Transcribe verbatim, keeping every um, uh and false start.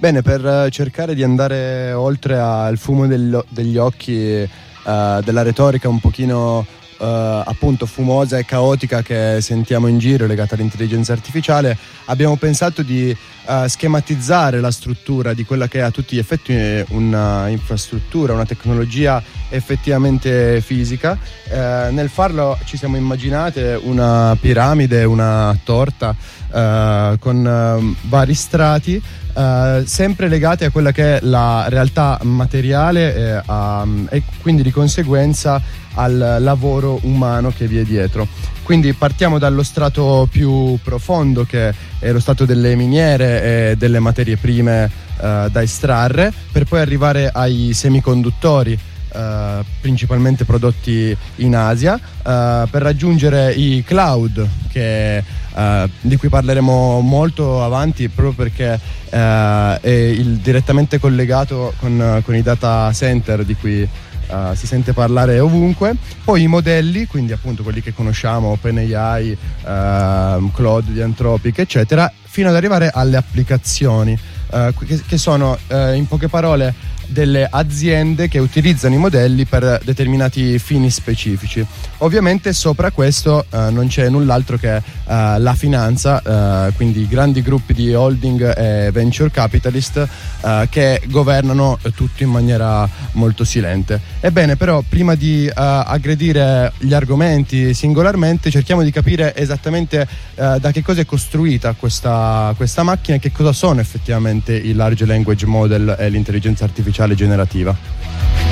Bene, per cercare di andare oltre al fumo degli, degli occhi uh, della retorica un pochino uh, appunto fumosa e caotica che sentiamo in giro legata all'intelligenza artificiale, abbiamo pensato di uh, schematizzare la struttura di quella che è a tutti gli effetti una infrastruttura, una tecnologia effettivamente fisica. Uh, nel farlo ci siamo immaginate una piramide, una torta uh, con uh, vari strati, Uh, sempre legate a quella che è la realtà materiale eh, a, e quindi di conseguenza al lavoro umano che vi è dietro. Quindi partiamo dallo strato più profondo, che è lo strato delle miniere e delle materie prime uh, da estrarre, per poi arrivare ai semiconduttori, Uh, principalmente prodotti in Asia, uh, per raggiungere i cloud, che, uh, di cui parleremo molto avanti, proprio perché uh, è il, direttamente collegato con, con i data center di cui uh, si sente parlare ovunque. Poi i modelli, quindi appunto quelli che conosciamo, OpenAI, uh, Claude di Anthropic, eccetera, fino ad arrivare alle applicazioni, uh, che, che sono uh, in poche parole delle aziende che utilizzano i modelli per determinati fini specifici. Ovviamente sopra questo eh, non c'è null'altro che eh, la finanza, eh, quindi grandi gruppi di holding e venture capitalist eh, che governano tutto in maniera molto silente. Ebbene, però prima di eh, aggredire gli argomenti singolarmente, cerchiamo di capire esattamente eh, da che cosa è costruita questa, questa macchina e che cosa sono effettivamente i large language model e l'intelligenza artificiale generativa.